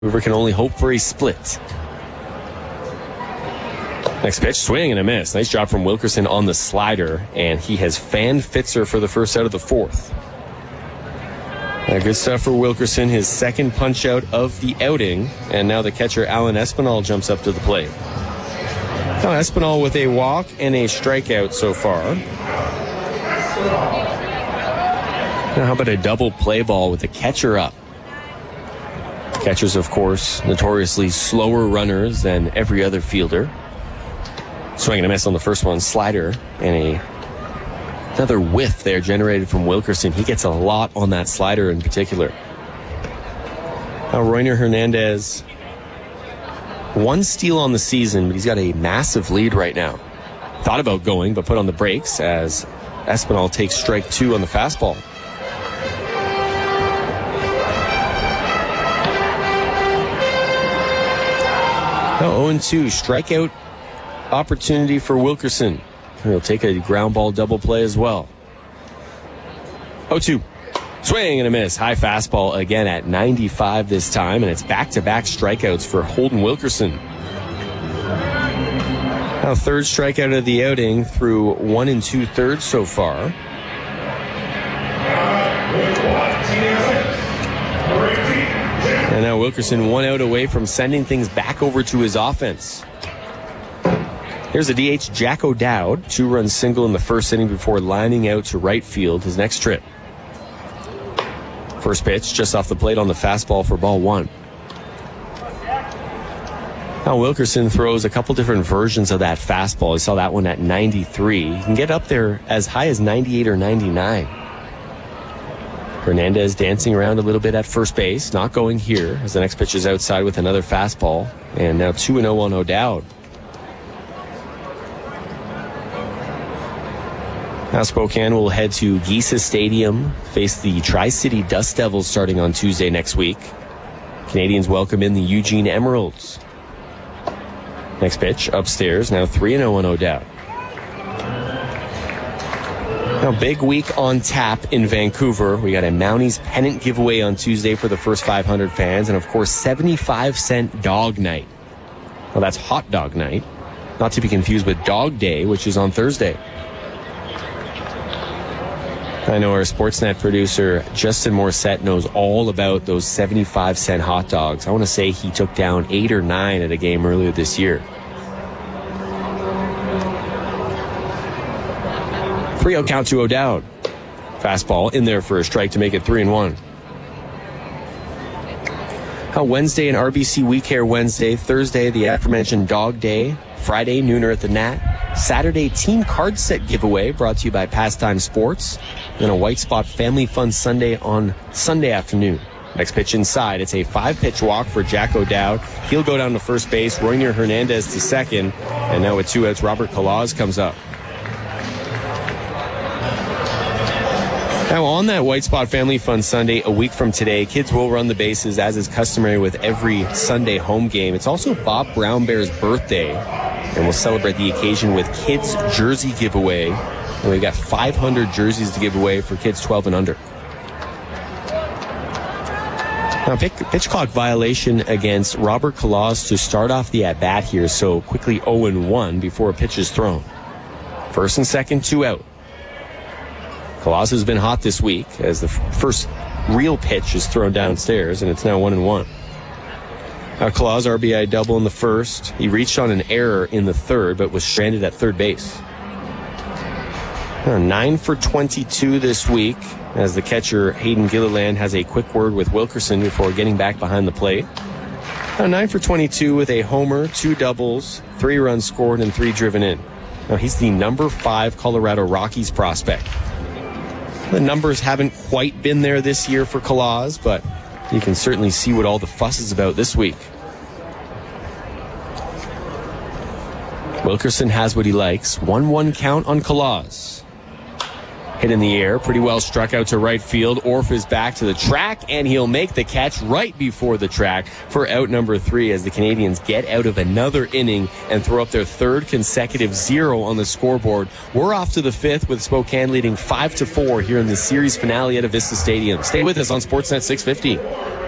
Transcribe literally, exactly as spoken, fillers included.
Vancouver can only hope for a split. Next pitch, swing and a miss. Nice job from Wilkerson on the slider, and he has fanned Fitzer for the first out of the fourth. Uh, good stuff for Wilkerson, his second punch out of the outing, and now the catcher Alan Espinal jumps up to the plate. Now Espinal with a walk and a strikeout so far. Now how about a double play ball with the catcher up? Catchers, of course, notoriously slower runners than every other fielder. Swing and a miss on the first one, slider, and a another whiff there generated from Wilkerson. He gets a lot on that slider in particular. Now Royner Hernandez, one steal on the season, but he's got a massive lead right now. Thought about going, but put on the brakes as Espinal takes strike two on the fastball. Now oh and two, strikeout opportunity for Wilkerson. He'll take a ground ball double play as well. oh two. Swing and a miss. High fastball again at ninety-five this time, and it's back-to-back strikeouts for Holden Wilkerson. Now third strikeout of the outing through one and two-thirds so far. And now Wilkerson one out away from sending things back over to his offense. Here's a D H, Jack O'Dowd, two-run single in the first inning before lining out to right field his next trip. First pitch just off the plate on the fastball for ball one. Now Wilkerson throws a couple different versions of that fastball. I saw that one at ninety-three. You can get up there as high as ninety-eight or ninety-nine. Hernandez dancing around a little bit at first base, not going here as the next pitch is outside with another fastball. And now two and oh on O'Dowd. Now Spokane will head to Geisa Stadium, face the Tri-City Dust Devils starting on Tuesday next week. Canadians welcome in the Eugene Emeralds. Next pitch, upstairs, now three and oh on O'Dowd. Now big week on tap in Vancouver. We got a Mounties pennant giveaway on Tuesday for the first five hundred fans, and of course seventy-five cent dog night. Well, that's hot dog night, not to be confused with Dog Day, which is on Thursday. I know our Sportsnet producer, Justin Morissette, knows all about those seventy-five cent hot dogs. I want to say he took down eight or nine at a game earlier this year. three oh count to O'Dowd. Fastball in there for a strike to make it three and one. Now Wednesday, an R B C We Care Wednesday. Thursday, the aforementioned Dog Day. Friday, nooner at the Nat. Saturday, team card set giveaway brought to you by Pastime Sports. Then a White Spot Family Fun Sunday on Sunday afternoon. Next pitch inside. It's a five-pitch walk for Jack O'Dowd. He'll go down to first base. Royner Hernandez to second. And now with two outs, Robert Kalaz comes up. Now on that White Spot Family Fun Sunday, a week from today, kids will run the bases as is customary with every Sunday home game. It's also Bob Brown Bear's birthday, and we'll celebrate the occasion with kids jersey giveaway. And we've got five hundred jerseys to give away for kids twelve and under. Now pitch, pitch clock violation against Robert Kalaz to start off the at-bat here, so quickly oh and one before a pitch is thrown. First and second, two out. Kalaz has been hot this week as the f- first real pitch is thrown downstairs, and it's now one and one. Now Kalaz R B I double in the first. He reached on an error in the third, but was stranded at third base. Now, nine for twenty-two this week as the catcher Hayden Gilliland has a quick word with Wilkerson before getting back behind the plate. Now nine for twenty-two with a homer, two doubles, three runs scored, and three driven in. Now he's the number five Colorado Rockies prospect. The numbers haven't quite been there this year for Kalaz, but you can certainly see what all the fuss is about this week. Wilkerson has what he likes. one one count on Kalaz. Hit in the air, pretty well struck out to right field. Orf is back to the track, and he'll make the catch right before the track for out number three as the Canadians get out of another inning and throw up their third consecutive zero on the scoreboard. We're off to the fifth with Spokane leading five to four here in the series finale at Avista Stadium. Stay with us on Sportsnet six fifty.